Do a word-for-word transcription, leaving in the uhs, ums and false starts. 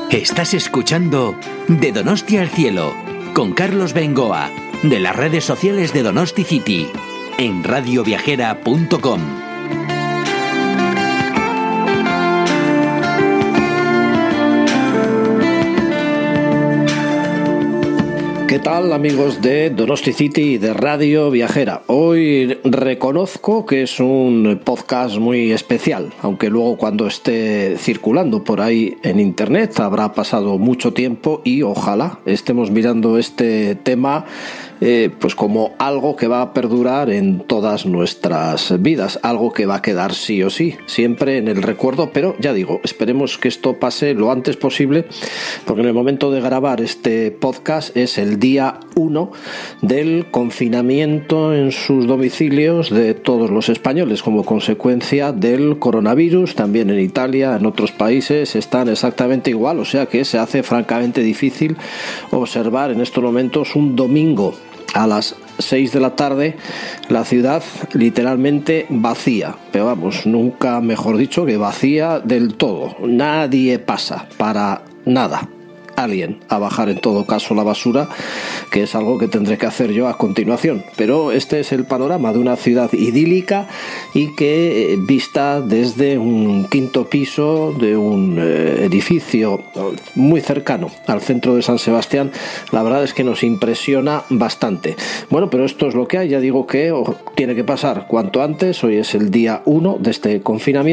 Estás escuchando De Donosti al Cielo, con Carlos Bengoa, de las redes sociales de Donosti City, en radio viajera punto com. ¿Qué tal, amigos de Donosti City y de Radio Viajera? Hoy reconozco que es un podcast muy especial, aunque luego cuando esté circulando por ahí en internet habrá pasado mucho tiempo y ojalá estemos mirando este tema eh, pues como algo que va a perdurar en todas nuestras vidas, algo que va a quedar sí o sí, siempre en el recuerdo, pero ya digo, esperemos que esto pase lo antes posible, porque en el momento de grabar este podcast es el día uno del confinamiento en sus domicilios de todos los españoles como consecuencia del coronavirus. También en Italia, en otros países están exactamente igual, o sea que se hace francamente difícil observar en estos momentos un domingo a las seis de la tarde la ciudad literalmente vacía, pero vamos, nunca mejor dicho que vacía del todo. Nadie pasa para nada. Alguien a bajar en todo caso la basura, que es algo que tendré que hacer yo a continuación. Pero este es el panorama de una ciudad idílica y que, vista desde un quinto piso de un eh, edificio muy cercano al centro de San Sebastián, la verdad es que nos impresiona bastante. Bueno, pero esto es lo que hay, ya digo que tiene que pasar cuanto antes. Hoy es el día uno de este confinamiento.